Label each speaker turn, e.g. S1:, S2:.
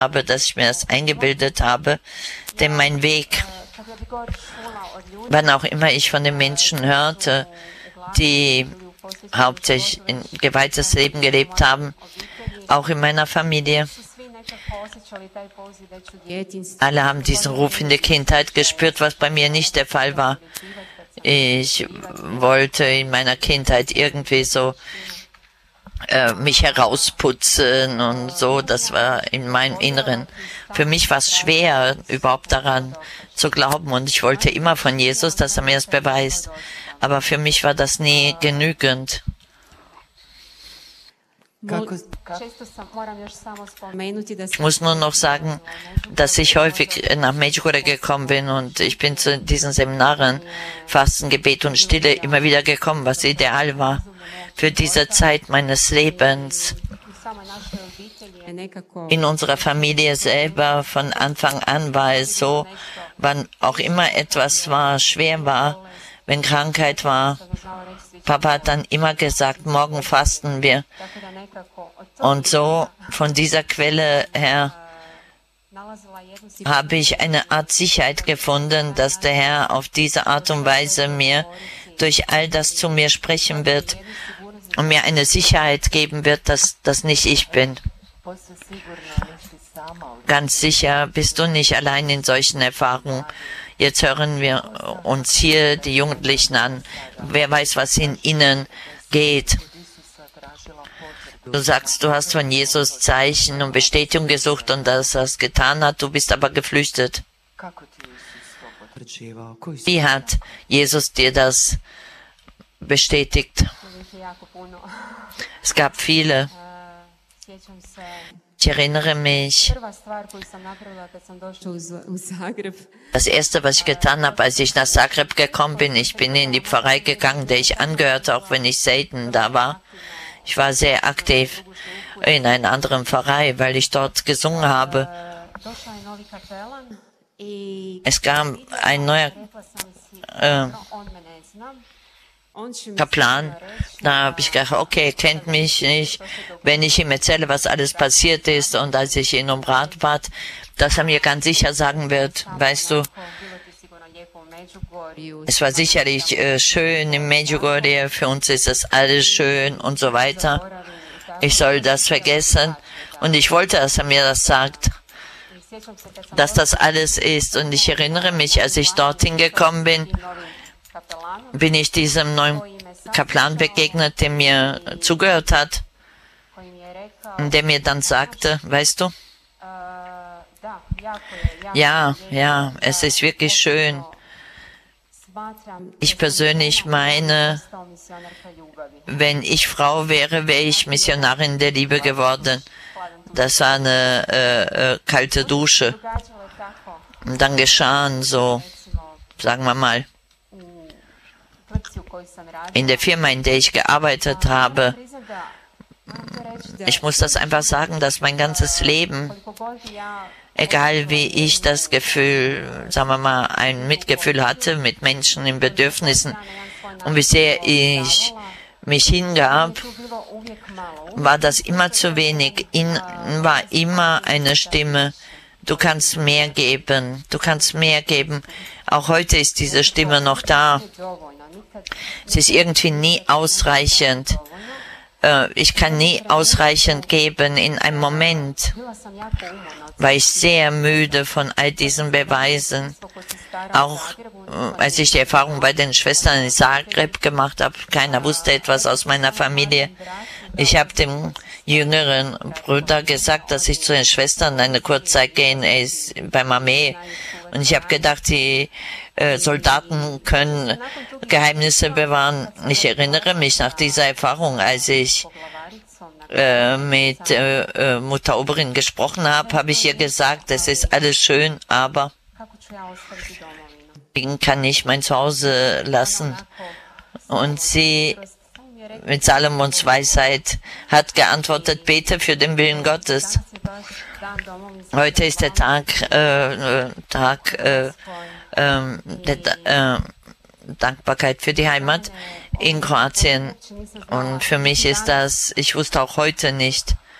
S1: habe, dass ich mir das eingebildet habe, denn mein Weg, wann auch immer ich von den Menschen hörte, die hauptsächlich ein geweihtes Leben gelebt haben, auch in meiner Familie. Alle haben diesen Ruf in der Kindheit gespürt, was bei mir nicht der Fall war. Ich wollte in meiner Kindheit irgendwie so mich herausputzen und so. Das war in meinem Inneren. Für mich war es schwer, überhaupt daran zu glauben. Und ich wollte immer von Jesus, dass er mir das beweist. Aber für mich war das nie genügend. Ich muss nur noch sagen, dass ich häufig nach Medjugorje gekommen bin und ich bin zu diesen Seminaren, Fasten, Gebet und Stille immer wieder gekommen, was ideal war für diese Zeit meines Lebens. In unserer Familie selber von Anfang an war es so, wann auch immer etwas war, schwer war, wenn Krankheit war. Papa hat dann immer gesagt, morgen fasten wir. Und so von dieser Quelle her habe ich eine Art Sicherheit gefunden, dass der Herr auf diese Art und Weise mir durch all das zu mir sprechen wird und mir eine Sicherheit geben wird, dass das nicht ich bin. Ganz sicher bist du nicht allein in solchen Erfahrungen. Jetzt hören wir uns hier die Jugendlichen an. Wer weiß, was in ihnen geht. Du sagst, du hast von Jesus Zeichen und Bestätigung gesucht und dass er es getan hat. Du bist aber geflüchtet. Wie hat Jesus dir das bestätigt? Es gab viele. Ich erinnere mich, das erste, was ich getan habe, als ich nach Zagreb gekommen bin, ich bin in die Pfarrei gegangen, der ich angehörte, auch wenn ich selten da war. Ich war sehr aktiv in einer anderen Pfarrei, weil ich dort gesungen habe. Es kam ein neuer Kaplan. Da habe ich gedacht, okay, er kennt mich nicht, wenn ich ihm erzähle, was alles passiert ist. Und als ich ihn um Rat bat, dass er mir ganz sicher sagen wird, weißt du, es war sicherlich schön in Medjugorje, für uns ist das alles schön und so weiter. Ich soll das vergessen. Und ich wollte, dass er mir das sagt, dass das alles ist. Und ich erinnere mich, als ich dorthin gekommen bin ich diesem neuen Kaplan begegnet, der mir zugehört hat, und der mir dann sagte, weißt du, ja, es ist wirklich schön. Ich persönlich meine, wenn ich Frau wäre, wäre ich Missionarin der Liebe geworden. Das war eine kalte Dusche. Und dann geschahen so, sagen wir mal, in der Firma, in der ich gearbeitet habe, ich muss das einfach sagen, dass mein ganzes Leben, egal wie ich das Gefühl, sagen wir mal, ein Mitgefühl hatte mit Menschen in Bedürfnissen und wie sehr ich mich hingab, war das immer zu wenig. War immer eine Stimme, du kannst mehr geben, du kannst mehr geben. Auch heute ist diese Stimme noch da. Es ist irgendwie nie ausreichend. Ich kann nie ausreichend geben. In einem Moment war ich sehr müde von all diesen Beweisen. Auch als ich die Erfahrung bei den Schwestern in Zagreb gemacht habe, keiner wusste etwas aus meiner Familie. Ich habe dem jüngeren Bruder gesagt, dass ich zu den Schwestern eine Kurzzeit gehen, er ist beim Armee. Und ich habe gedacht, die Soldaten können Geheimnisse bewahren. Ich erinnere mich nach dieser Erfahrung, als ich mit Mutter Oberin gesprochen habe, habe ich ihr gesagt, es ist alles schön, aber ich kann nicht mein Zuhause lassen. Und sie mit Salomons Weisheit hat geantwortet, bete für den Willen Gottes. Heute ist der Tag der Dankbarkeit für die Heimat in Kroatien. Und für mich ist das, ich wusste auch heute nicht,